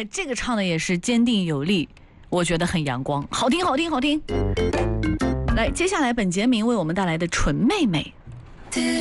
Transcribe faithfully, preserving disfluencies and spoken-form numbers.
哎，这个唱的也是坚定有力，我觉得很阳光，好听好听好听。来，接下来本杰明为我们带来的《纯妹妹》。